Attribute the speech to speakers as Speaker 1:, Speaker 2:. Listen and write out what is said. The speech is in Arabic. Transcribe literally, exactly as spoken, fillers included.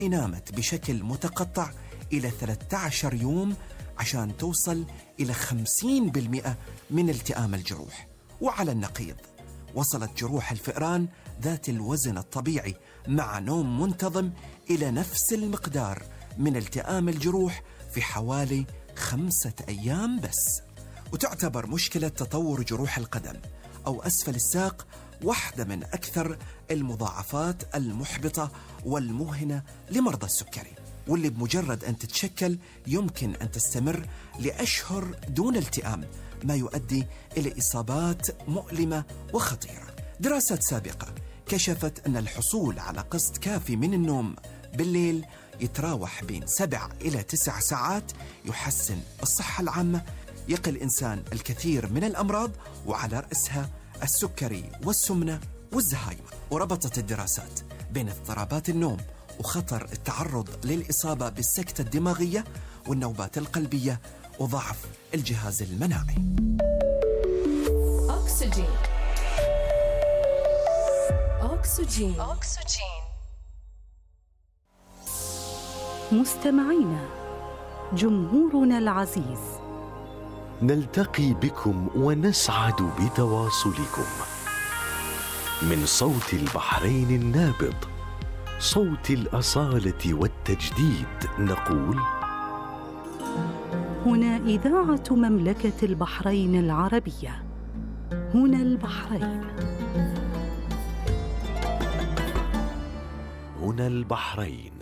Speaker 1: نامت بشكل متقطع إلى ثلاثة عشر يوم عشان توصل إلى خمسين بالمئة من التئام الجروح. وعلى النقيض، وصلت جروح الفئران ذات الوزن الطبيعي مع نوم منتظم إلى نفس المقدار من التئام الجروح في حوالي خمسة أيام بس. وتعتبر مشكلة تطور جروح القدم أو أسفل الساق واحدة من أكثر المضاعفات المحبطة والموهنة لمرضى السكري، واللي بمجرد أن تتشكل يمكن أن تستمر لأشهر دون التئام، ما يؤدي إلى إصابات مؤلمة وخطيرة. دراسات سابقة كشفت أن الحصول على قسط كافي من النوم بالليل يتراوح بين سبع إلى تسع ساعات يحسن الصحة العامة، يقي الإنسان الكثير من الأمراض وعلى رأسها السكري والسمنة والزهايمر. وربطت الدراسات بين اضطرابات النوم وخطر التعرض للإصابة بالسكتة الدماغية والنوبات القلبية وضعف الجهاز المناعي.
Speaker 2: أكسجين. أكسجين. أكسجين.
Speaker 3: مستمعينا، جمهورنا العزيز،
Speaker 4: نلتقي بكم ونسعد بتواصلكم من صوت البحرين النابض، صوت الأصالة والتجديد، نقول:
Speaker 3: هنا إذاعة مملكة البحرين العربية، هنا البحرين،
Speaker 4: هنا البحرين.